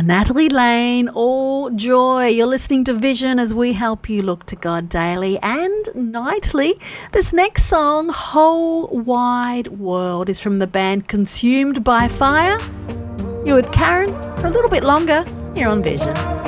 Natalie Lane, all joy. You're listening to Vision as we help you look to God daily and nightly. This next song, Whole Wide World, is from the band Consumed by Fire. You're with Karen for a little bit longer here on Vision.